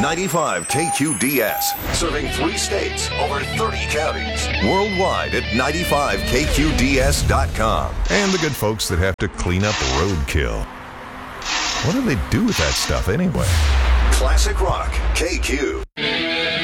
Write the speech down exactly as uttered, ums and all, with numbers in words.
ninety-five K Q D S, serving three states, over thirty counties. Worldwide at ninety-five K Q D S dot com. And the good folks that have to clean up roadkill. What do they do with that stuff anyway? Classic Rock, K Q.